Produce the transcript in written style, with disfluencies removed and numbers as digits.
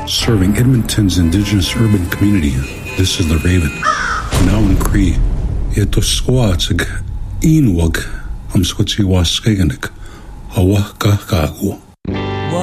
Serving Edmonton's indigenous urban community, this is The Raven. Now in Cree, ito squatsig inwag am skutsi was skaganik, hawa ka kago.